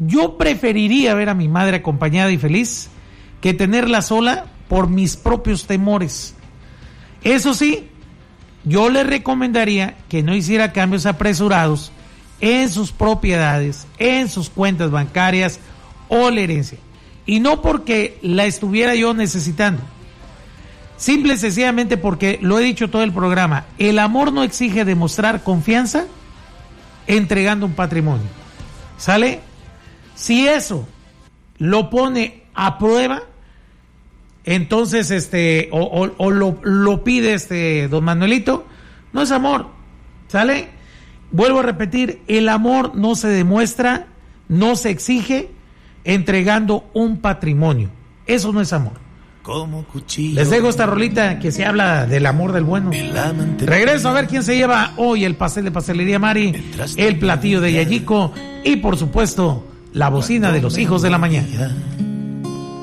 Yo preferiría ver a mi madre acompañada y feliz que tenerla sola por mis propios temores. Eso sí, yo le recomendaría que no hiciera cambios apresurados en sus propiedades, en sus cuentas bancarias o la herencia. Y no porque la estuviera yo necesitando. Simple y sencillamente porque, lo he dicho todo el programa, el amor no exige demostrar confianza entregando un patrimonio. ¿Sale? Si eso lo pone a prueba, entonces lo pide don Manuelito, no es amor. ¿Sale? Vuelvo a repetir, el amor no se demuestra, no se exige entregando un patrimonio. Eso no es amor. Como cuchillo. Les dejo esta rolita que se habla del amor del bueno. Regreso a ver quién se lleva hoy el pastel de Pastelería Mari, el platillo de Yayico y por supuesto la bocina de los hijos de la mañana.